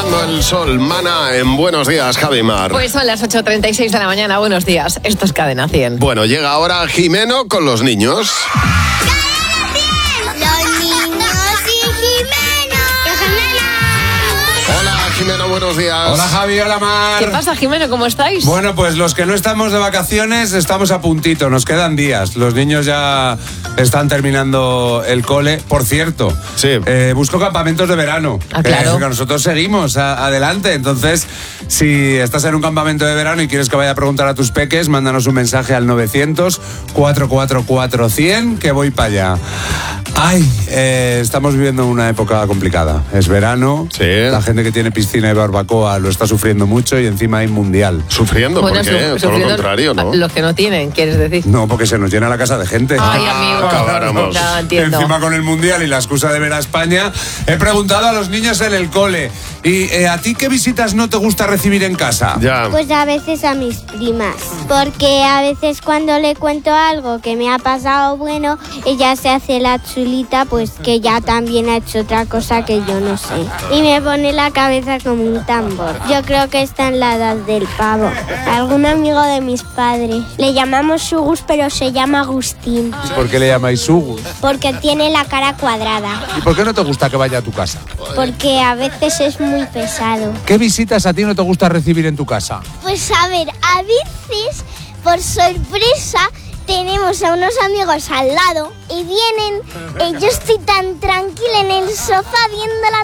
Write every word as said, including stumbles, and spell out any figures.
iluminando el sol. Mana en Buenos Días, Javi Mar. Pues son las ocho treinta y seis de la mañana. Buenos días. Esto es Cadena cien. Bueno, llega ahora Jimeno con los niños. Jimeno, buenos días. Hola Javi, hola Mar. ¿Qué pasa, Jimeno? ¿Cómo estáis? Bueno, pues los que no estamos de vacaciones estamos a puntito, nos quedan días. Los niños ya están terminando el cole. Por cierto, sí. eh, busco campamentos de verano. Ah, claro. Eh, que nosotros seguimos a, adelante. Entonces, si estás en un campamento de verano y quieres que vaya a preguntar a tus peques, mándanos un mensaje al novecientos, cuatrocientos cuarenta y cuatro, cien, que voy para allá. Ay, eh, estamos viviendo una época complicada. Es verano, sí. La gente que tiene piscina y barbacoa lo está sufriendo mucho y encima hay mundial. ¿Sufriendo? Bueno, ¿por qué? su, Todo lo contrario, ¿no? Los que no tienen, ¿quieres decir? No, porque se nos llena la casa de gente. Ay, amigo. acabáramos. Ya entiendo. Encima con el mundial y la excusa de ver a España, he preguntado a los niños en el cole. ¿Y eh, a ti qué visitas no te gusta recibir en casa? Ya. Pues a veces a mis primas, porque a veces cuando le cuento algo que me ha pasado bueno, ella se hace la chulita, pues que ya también ha hecho otra cosa que yo no sé. Y me pone la cabeza como un tambor. Yo creo que está en la edad del pavo. Algún amigo de mis padres. Le llamamos Sugus, pero se llama Agustín. ¿Por qué le llamáis Sugus? Porque tiene la cara cuadrada. ¿Y por qué no te gusta que vaya a tu casa? Porque a veces es muy pesado. ¿Qué visitas a ti no te gusta recibir en tu casa? Pues a ver, a veces, por sorpresa, tenemos a unos amigos al lado y vienen, eh, yo estoy tan tranquila en el sofá viendo la